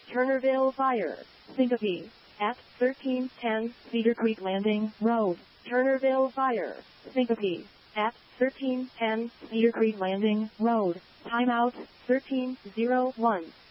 Turnerville Fire. Syncope. At 1310 Cedar Creek Landing Road. Turnerville Fire. Syncope. At 1310 Cedar Creek Landing Road. Timeout 1301.